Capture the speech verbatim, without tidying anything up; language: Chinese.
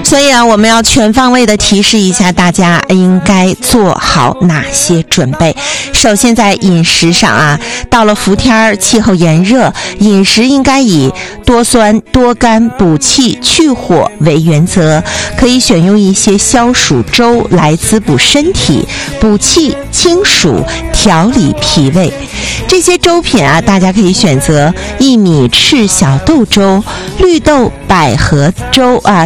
所以啊，我们要全方位的提示一下大家应该做好哪些准备。首先在饮食上啊，到了伏天气候炎热，饮食应该以多酸多甘补气去火为原则，可以选用一些消暑粥来滋补身体，补气清暑，调理脾胃。这些粥品啊，大家可以选择薏米赤小豆粥、绿豆百合粥啊、